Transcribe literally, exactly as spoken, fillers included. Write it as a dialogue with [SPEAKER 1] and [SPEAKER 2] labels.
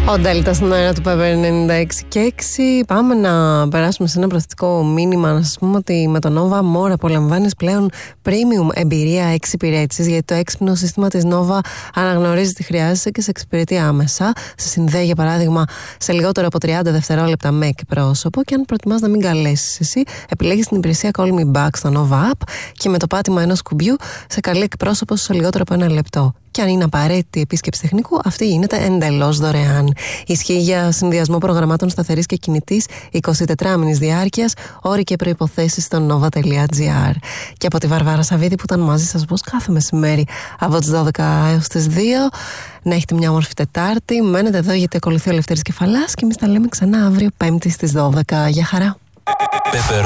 [SPEAKER 1] Ο Ντέλτα στην αέρα του Πέπερ ενενήντα έξι και έξι. Πάμε να περάσουμε σε ένα προθετικό μήνυμα. Να σας πούμε ότι με το Nova More απολαμβάνεις πλέον premium εμπειρία εξυπηρέτησης, γιατί το έξυπνο σύστημα της Nova αναγνωρίζει τι χρειάζεσαι και σε εξυπηρετεί άμεσα. Σε συνδέει, για παράδειγμα, σε λιγότερο από τριάντα δευτερόλεπτα με εκπρόσωπο. Και αν προτιμάς να μην καλέσεις εσύ, επιλέγεις την υπηρεσία Call Me Back στο Nova App και με το πάτημα ενός κουμπιού σε καλεί εκπρόσωπο σε λιγότερο από ένα λεπτό. Και αν είναι απαραίτητη επίσκεψη τεχνικού, αυτή γίνεται εντελώς δωρεάν. Ισχύει για συνδυασμό προγραμμάτων σταθερής και κινητής εικοσιτετράμινης διάρκειας, όροι και προϋποθέσεις στο nova τελεία gr. Και από τη Βαρβάρα Σαββίδη που ήταν μαζί σας πως κάθε μεσημέρι από τις δώδεκα έως τις δύο. Να έχετε μια όμορφη Τετάρτη. Μένετε εδώ γιατί ακολουθεί ο Λευτέρης Κεφαλάς και εμείς τα λέμε ξανά αύριο Πέμπτη στις δώδεκα. Γεια χαρά.